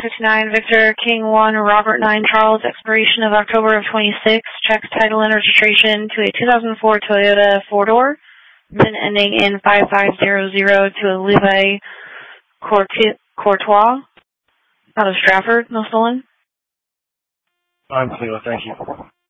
59 Victor King 1 Robert 9 Charles, expiration of October of 26, checks title and registration to a 2004 Toyota 4-door, VIN ending in 5500 to a Levi Courtois out of Stratford, no stolen. I'm clear, thank you.